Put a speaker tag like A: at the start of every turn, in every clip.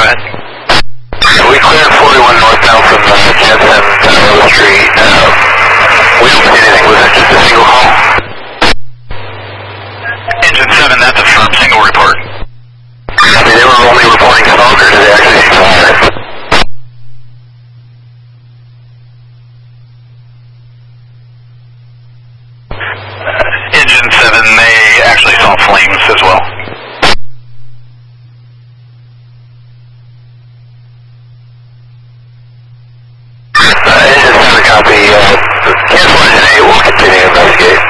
A: go ahead.
B: We cleared 41 northbound from Jensen, Willow Street. We don't see anything with it, just a single call.
A: Engine 7, that's a firm single report.
B: I mean, they were only reporting smoke, or did they actually see fire?
A: Engine 7, they actually saw flames as well.
B: Engine 7, copy. Cancel engine 8, we'll continue to investigate.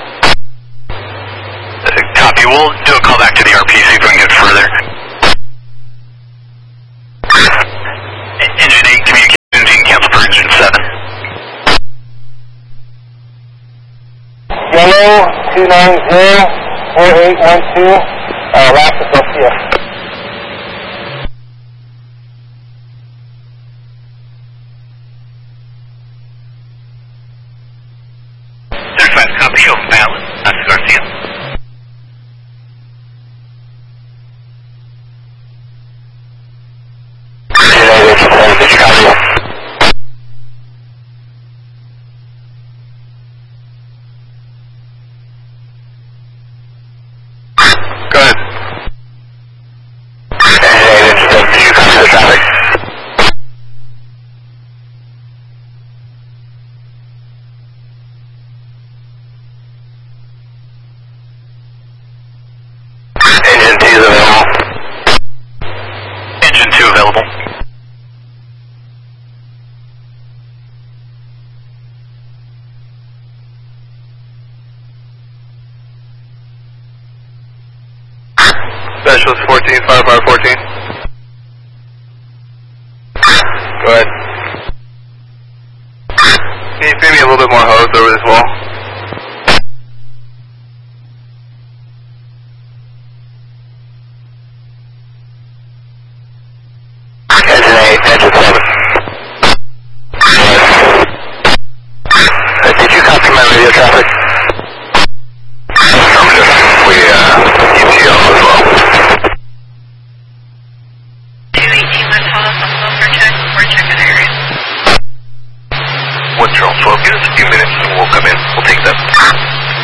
A: Copy, we'll do a call back to the RP, see if we can get further. Engine 8, communication, cancel for engine 7.
C: Yellow 290-4812, last associate.
A: Certified copy, open balance, that's Garcia.
B: Did you copy? Go ahead. Engine 8, did you copy the traffic? Engine 2 is available.
A: Engine 2 available.
B: Specialist 14, Firepower 14. Go ahead. Can you feed me a little bit more hose over this wall?